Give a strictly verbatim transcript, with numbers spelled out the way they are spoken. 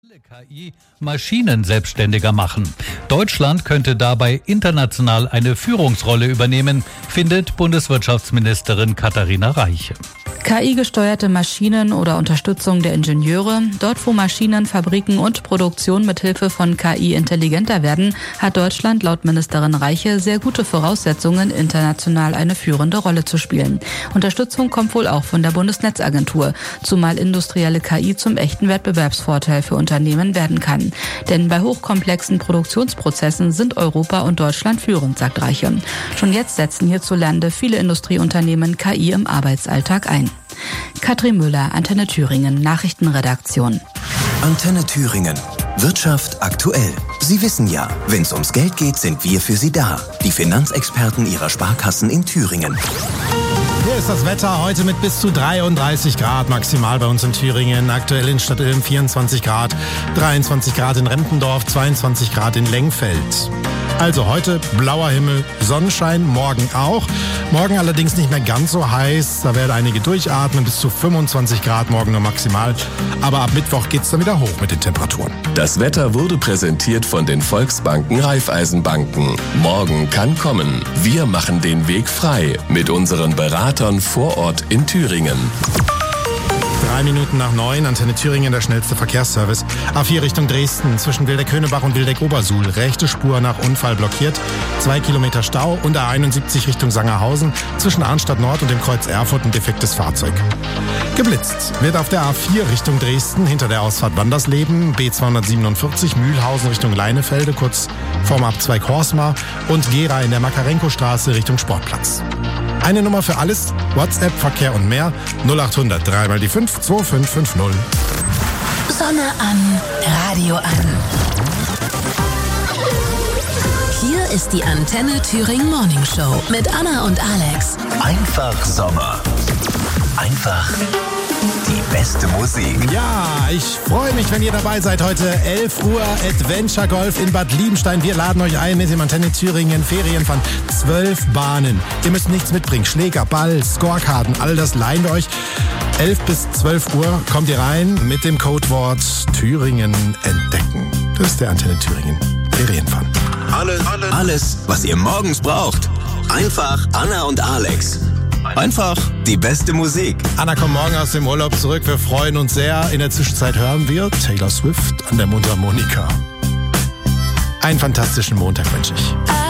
K I Maschinen selbstständiger machen. Deutschland könnte dabei international eine Führungsrolle übernehmen, findet Bundeswirtschaftsministerin Katharina Reiche. K I-gesteuerte Maschinen oder Unterstützung der Ingenieure. Dort, wo Maschinen, Fabriken und Produktion mit Hilfe von K I intelligenter werden, hat Deutschland laut Ministerin Reiche sehr gute Voraussetzungen, international eine führende Rolle zu spielen. Unterstützung kommt wohl auch von der Bundesnetzagentur, zumal industrielle K I zum echten Wettbewerbsvorteil für Unternehmen werden kann. Denn bei hochkomplexen Produktionsprozessen sind Europa und Deutschland führend, sagt Reiche. Schon jetzt setzen hierzulande viele Industrieunternehmen K I im Arbeitsalltag ein. Katrin Müller, Antenne Thüringen, Nachrichtenredaktion. Antenne Thüringen. Wirtschaft aktuell. Sie wissen ja, wenn es ums Geld geht, sind wir für Sie da. Die Finanzexperten Ihrer Sparkassen in Thüringen. Hier ist das Wetter heute mit bis zu dreiunddreißig Grad maximal bei uns in Thüringen. Aktuell in Stadtilm vierundzwanzig Grad, dreiundzwanzig Grad in Rempendorf, zweiundzwanzig Grad in Lengfeld. Also heute blauer Himmel, Sonnenschein, morgen auch. Morgen allerdings nicht mehr ganz so heiß. Da werden einige durchatmen, bis zu fünfundzwanzig Grad morgen nur maximal. Aber ab Mittwoch geht's dann wieder hoch mit den Temperaturen. Das Wetter wurde präsentiert von den Volksbanken Raiffeisenbanken. Morgen kann kommen. Wir machen den Weg frei mit unseren Beratern vor Ort in Thüringen. Drei Minuten nach neun, Antenne Thüringen, der schnellste Verkehrsservice. A vier Richtung Dresden, zwischen Wildeck-Höhnebach und Wildeck-Obersuhl. Rechte Spur nach Unfall blockiert. Zwei Kilometer Stau. Und A einundsiebzig Richtung Sangerhausen, zwischen Arnstadt Nord und dem Kreuz Erfurt ein defektes Fahrzeug. Geblitzt wird auf der A vier Richtung Dresden, hinter der Ausfahrt Wandersleben. B zweihundertsiebenundvierzig, Mühlhausen Richtung Leinefelde, kurz vorm Abzweig Horsmar. Und Gera in der Makarenko-Straße Richtung Sportplatz. Eine Nummer für alles, WhatsApp, Verkehr und mehr, null achthundert, drei mal die fünf, zwei fünf fünf null. Sonne an, Radio an. Hier ist die Antenne Thüringen Morning Show mit Anna und Alex. Einfach Sommer. Einfach die beste Musik. Ja, ich freue mich, wenn ihr dabei seid. Heute elf Uhr Adventure Golf in Bad Liebenstein. Wir laden euch ein mit dem Antenne Thüringen Ferienfan. Zwölf Bahnen. Ihr müsst nichts mitbringen. Schläger, Ball, Scorekarten, all das leihen wir euch. elf bis zwölf Uhr kommt ihr rein mit dem Codewort Thüringen entdecken. Das ist der Antenne Thüringen Ferienfan. Alles, alles, alles, was ihr morgens braucht. Einfach Anna und Alex. Einfach die beste Musik. Anna kommt morgen aus dem Urlaub zurück. Wir freuen uns sehr. In der Zwischenzeit hören wir Taylor Swift an der Mundharmonika. Einen fantastischen Montag wünsche ich.